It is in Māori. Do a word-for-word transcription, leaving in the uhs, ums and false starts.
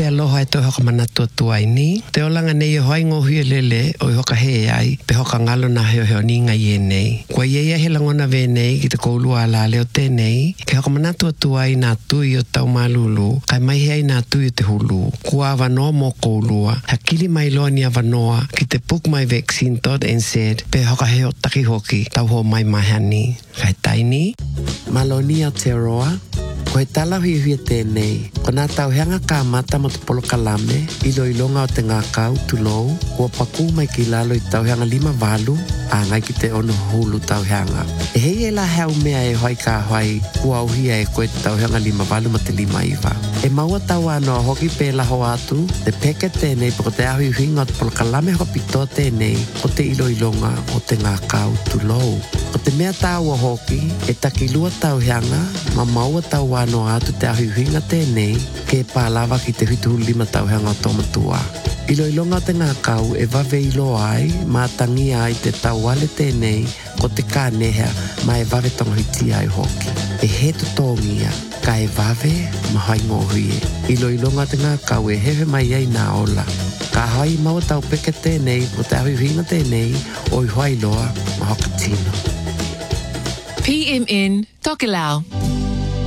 te aloha e toi hoka manatua tuai ni. Te olanga nei o hoi ngohi lele o i hoka he ai, pe hoka ngalo na heo heo ni ngai e nei. Kua iei he langona ve nei ki te koulua ala leo te nei, ke hoka manatua tuai nā tui o tau malulu, kai mai hei nā tui o te hulu. Kua avanoa mo koulua, hakili mai loa ni avanoa ki te puk mai vaccine dot n z, pe hoka heo taki hoki, tau ho mai mahani. Kai taini, maloni Aotearoa, ko he tala hui hui tēnei, ko nā tau heanga kā mata mo te polo kalame, ilo ilonga o te ngā kau tulou, kua paku mai ki lalo i tau heanga lima valu, a ngai ki te ono hulu tau heanga. E hei e la heo mea e hoi ka hoi, kua auhia e koe te tau heanga lima valu ma te lima iwa. E maua tau anoa hoki pē laho atu, te peke tēnei pako te ahui hui ngā te polo kalame ho pito tēnei, o te ilo ilonga o te ngā kau tulou. O te mea tāua hoki, e takilua tau heanga, ma maua tau no atu te ahui huinga tēnei ke pālawa ki te hutu lima tau hanga o tomatua. Ilo ilonga te ngā kau e wawe ilo ai mā tangi ai te tau wale tēnei ko te kānehea ma e wawe tonga hiti ai hoki. E he tutongia ka e wawe ma hai ngohuie. Ilo ilonga te ngā kau e hewe mai ai nā ola. Ka hai maua tau peke tēnei ko te ahui huinga tēnei o i hoai loa ma hoka tino. P M N Tokelau.